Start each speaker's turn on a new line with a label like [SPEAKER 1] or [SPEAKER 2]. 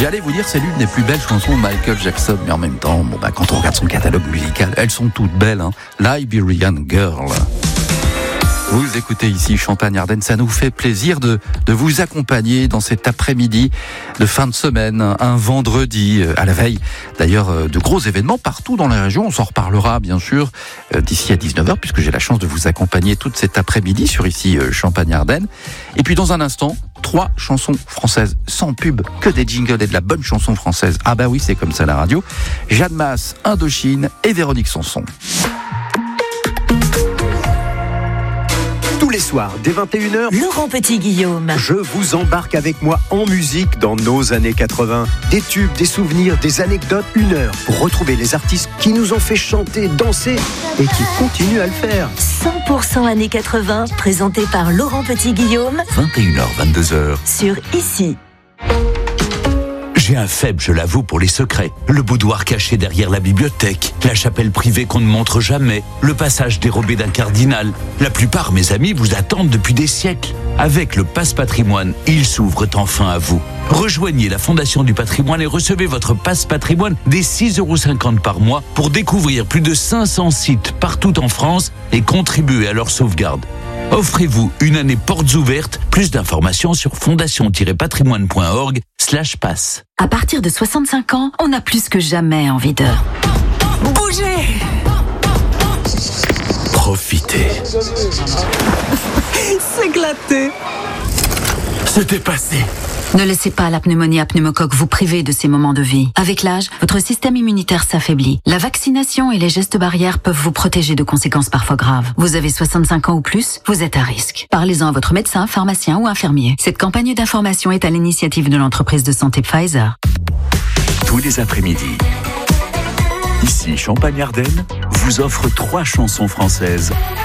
[SPEAKER 1] J'allais vous dire, c'est l'une des plus belles chansons de Michael Jackson, mais en même temps, quand on regarde son catalogue musical, elles sont toutes belles, hein. Liberian Girl. Vous écoutez ici Champagne-Ardenne, ça nous fait plaisir de vous accompagner dans cet après-midi de fin de semaine, un vendredi, à la veille d'ailleurs de gros événements partout dans la région. On s'en reparlera bien sûr d'ici à 19h, puisque j'ai la chance de vous accompagner toute cet après-midi sur ici Champagne-Ardenne. Et puis dans un instant, 3 chansons françaises sans pub, que des jingles et de la bonne chanson française. Ah bah oui, c'est comme ça la radio. Jeanne Masse, Indochine et Véronique Sanson.
[SPEAKER 2] Tous les soirs, dès 21h,
[SPEAKER 3] Laurent Petit-Guillaume.
[SPEAKER 2] Je vous embarque avec moi en musique dans nos années 80. Des tubes, des souvenirs, des anecdotes, 1 heure pour retrouver les artistes qui nous ont fait chanter, danser et qui continuent à le faire.
[SPEAKER 3] 100% années 80, présenté par Laurent Petit-Guillaume.
[SPEAKER 4] 21h, 22h.
[SPEAKER 3] Sur Ici.
[SPEAKER 4] J'ai un faible, je l'avoue, pour les secrets. Le boudoir caché derrière la bibliothèque, la chapelle privée qu'on ne montre jamais, le passage dérobé d'un cardinal. La plupart, mes amis, vous attendent depuis des siècles. Avec le Passe Patrimoine, ils s'ouvrent enfin à vous. Rejoignez la Fondation du Patrimoine et recevez votre Passe Patrimoine des 6,50 € par mois pour découvrir plus de 500 sites partout en France et contribuer à leur sauvegarde. Offrez-vous une année portes ouvertes. Plus d'informations sur fondation-patrimoine.org/passe.
[SPEAKER 5] À partir de 65 ans, on a plus que jamais envie de bouger.
[SPEAKER 4] Profitez.
[SPEAKER 5] S'éclater.
[SPEAKER 4] Se dépasser.
[SPEAKER 5] Ne laissez pas la pneumonie à pneumocoque vous priver de ces moments de vie. Avec l'âge, votre système immunitaire s'affaiblit. La vaccination et les gestes barrières peuvent vous protéger de conséquences parfois graves. Vous avez 65 ans ou plus, vous êtes à risque. Parlez-en à votre médecin, pharmacien ou infirmier. Cette campagne d'information est à l'initiative de l'entreprise de santé Pfizer.
[SPEAKER 4] Tous les après-midi, ici Champagne-Ardenne vous offre 3 chansons françaises